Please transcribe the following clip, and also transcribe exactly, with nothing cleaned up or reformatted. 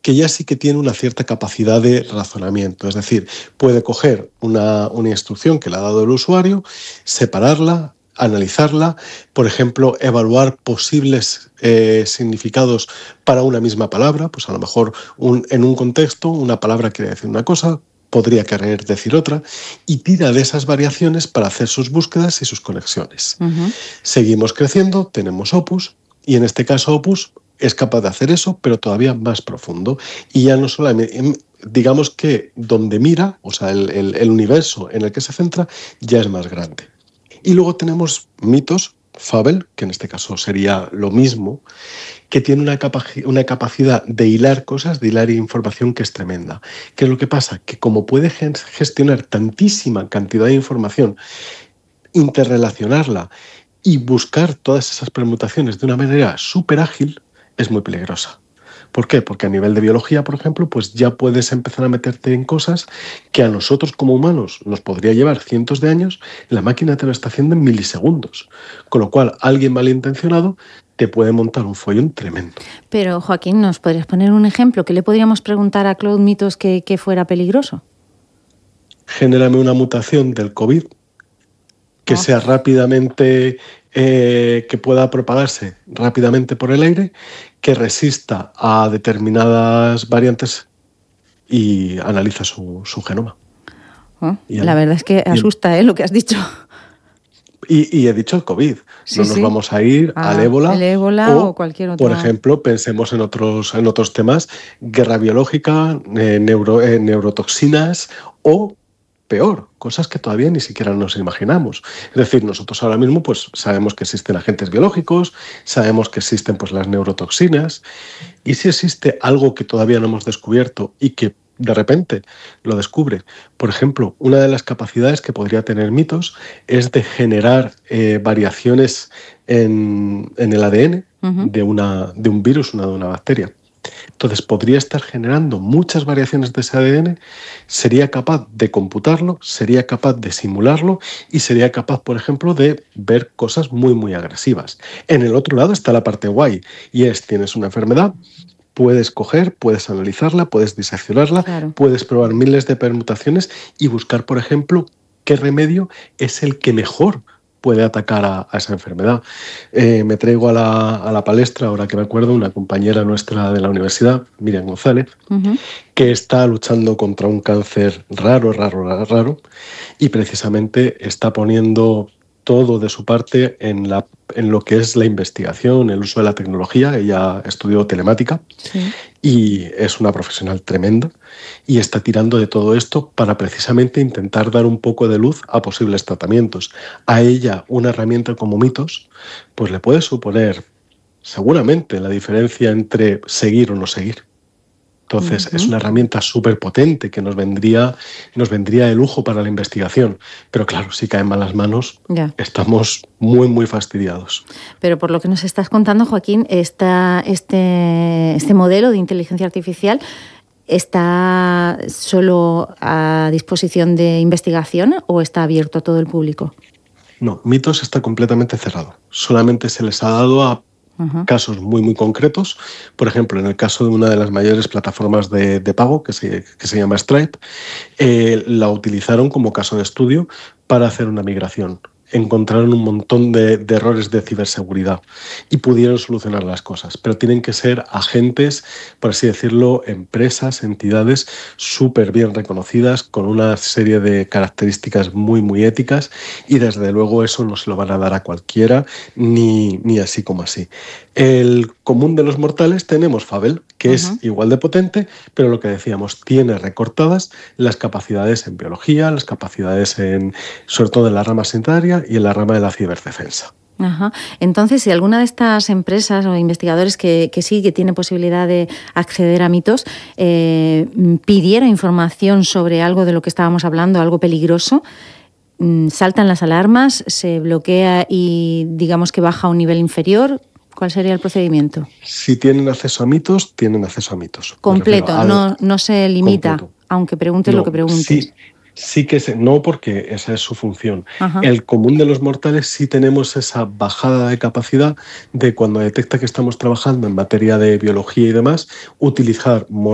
que ya sí que tiene una cierta capacidad de razonamiento. Es decir, puede coger una, una instrucción que le ha dado el usuario, separarla, analizarla, por ejemplo, evaluar posibles eh, significados para una misma palabra. Pues a lo mejor un, en un contexto una palabra quiere decir una cosa, podría querer decir otra, y tira de esas variaciones para hacer sus búsquedas y sus conexiones. Uh-huh. Seguimos creciendo, tenemos Opus, y en este caso Opus es capaz de hacer eso, pero todavía más profundo. Y ya no solamente, digamos que donde mira, o sea, el, el, el universo en el que se centra, ya es más grande. Y luego tenemos Mitos, Fabel, que en este caso sería lo mismo, que tiene una, capaci- una capacidad de hilar cosas, de hilar información que es tremenda. ¿Qué es lo que pasa? Que como puede gestionar tantísima cantidad de información, interrelacionarla y buscar todas esas permutaciones de una manera súper ágil, es muy peligrosa. ¿Por qué? Porque a nivel de biología, por ejemplo, pues ya puedes empezar a meterte en cosas que a nosotros como humanos nos podría llevar cientos de años, la máquina te lo está haciendo en milisegundos. Con lo cual, alguien malintencionado te puede montar un follón tremendo. Pero, Joaquín, ¿nos podrías poner un ejemplo? ¿Qué le podríamos preguntar a Claude Mitos que, que fuera peligroso? Genérame una mutación del COVID que oh. sea rápidamente, eh, que pueda propagarse rápidamente por el aire, que resista a determinadas variantes y analiza su, su genoma. Oh, y la el, verdad es que asusta, ¿eh?, lo que has dicho. Y, y he dicho el COVID. Sí, no nos sí. vamos a ir ah, al ébola, el ébola o, o cualquier otro. Por ejemplo, pensemos en otros, en otros temas, guerra biológica, eh, neuro, eh, neurotoxinas o, peor, cosas que todavía ni siquiera nos imaginamos. Es decir, nosotros ahora mismo pues, sabemos que existen agentes biológicos, sabemos que existen pues, las neurotoxinas, y si existe algo que todavía no hemos descubierto y que de repente lo descubre. Por ejemplo, una de las capacidades que podría tener Mitos es de generar eh, variaciones en, en el A D N uh-huh. de, una, de un virus, una, de una bacteria. Entonces podría estar generando muchas variaciones de ese A D N, sería capaz de computarlo, sería capaz de simularlo y sería capaz, por ejemplo, de ver cosas muy, muy agresivas. En el otro lado está la parte guay, y es, tienes una enfermedad, puedes coger, puedes analizarla, puedes diseccionarla, claro. puedes probar miles de permutaciones y buscar, por ejemplo, qué remedio es el que mejor puede atacar a, a esa enfermedad. Eh, me traigo a la, a la palestra, ahora que me acuerdo, una compañera nuestra de la universidad, Miriam González, uh-huh. que está luchando contra un cáncer raro, raro, raro, raro, y precisamente está poniendo todo de su parte en, la, en lo que es la investigación, el uso de la tecnología. Ella estudió telemática sí. y es una profesional tremenda y está tirando de todo esto para precisamente intentar dar un poco de luz a posibles tratamientos. A ella una herramienta como Mitos pues le puede suponer seguramente la diferencia entre seguir o no seguir. Entonces, uh-huh. es una herramienta súper potente que nos vendría, nos vendría de lujo para la investigación. Pero claro, si cae en malas manos, yeah. estamos muy, muy fastidiados. Pero por lo que nos estás contando, Joaquín, esta, este, este modelo de inteligencia artificial ¿está solo a disposición de investigación o está abierto a todo el público? No, Mitos está completamente cerrado. Solamente se les ha dado a Uh-huh. casos muy, muy concretos. Por ejemplo, en el caso de una de las mayores plataformas de, de pago, que se, que se llama Stripe, eh, la utilizaron como caso de estudio para hacer una migración. Encontraron un montón de, de errores de ciberseguridad y pudieron solucionar las cosas, pero tienen que ser agentes, por así decirlo, empresas, entidades súper bien reconocidas, con una serie de características muy, muy éticas, y desde luego eso no se lo van a dar a cualquiera, ni, ni así como así. El común de los mortales tenemos Fabel, que uh-huh. es igual de potente, pero lo que decíamos, tiene recortadas las capacidades en biología, las capacidades en, sobre todo en la rama sanitaria y en la rama de la ciberdefensa. Ajá. Entonces, si alguna de estas empresas o investigadores que, que sí que tiene posibilidad de acceder a Mitos eh, pidiera información sobre algo de lo que estábamos hablando, algo peligroso, ¿saltan las alarmas, se bloquea y digamos que baja a un nivel inferior? ¿Cuál sería el procedimiento? Si tienen acceso a Mitos, tienen acceso a Mitos. Completo, al... no, no se limita, completo. Aunque preguntes no, lo que preguntes. Sí. Sí que se, no, porque esa es su función. Ajá. El común de los mortales sí tenemos esa bajada de capacidad de, cuando detecta que estamos trabajando en materia de biología y demás, utilizar